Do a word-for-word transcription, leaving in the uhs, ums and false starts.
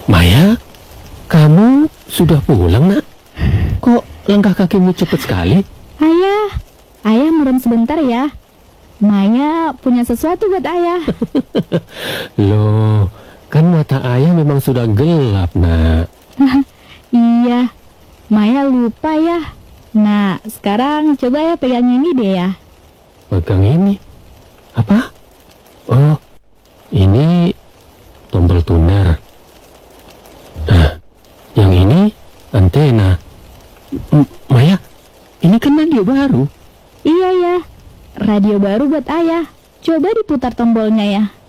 Maya, kamu sudah pulang, nak? Kok langkah kakimu cepat sekali? Ayah, ayah merem sebentar ya. Maya punya sesuatu buat ayah. Loh, kan mata ayah memang sudah gelap, nak. Iya, Maya lupa ya. Nah, sekarang coba ya pegang ini deh ya. Pegang ini? Apa? Oh, ini tombol tuner. Nah, yang ini antena. M Maya, ini kan radio baru. Iya ya, radio baru buat ayah. Coba diputar tombolnya ya.